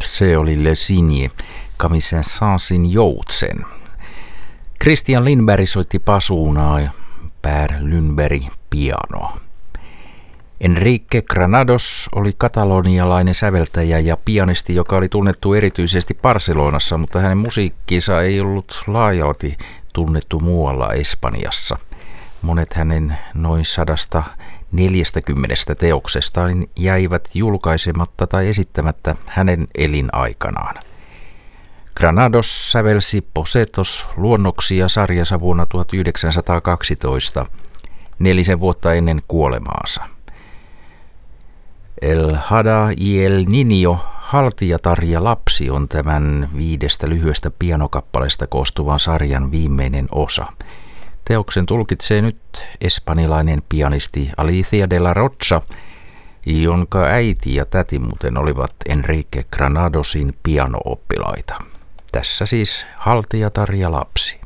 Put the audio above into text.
se oli Le Cygne, Camille Saint-Saënsin Joutsen. Christian Lindberg soitti pasuunaa ja Per Lundberg pianoa. Enrique Granados oli katalonialainen säveltäjä ja pianisti, joka oli tunnettu erityisesti Barcelonassa, mutta hänen musiikkinsa ei ollut laajalti tunnettu muualla Espanjassa. Monet hänen noin 140 teoksestaan jäivät julkaisematta tai esittämättä hänen elinaikanaan. Granados sävelsi Bocetos-luonnoksia sarjassa vuonna 1912, 4 vuotta ennen kuolemaansa. El Hada y el Niño, haltijatar ja lapsi, on tämän 5 lyhyestä pianokappaleesta koostuvan sarjan viimeinen osa. Teoksen tulkitsee nyt espanjalainen pianisti Alicia de la Rocha, jonka äiti ja täti muuten olivat Enrique Granadosin piano-oppilaita. Tässä siis haltijatar ja lapsi.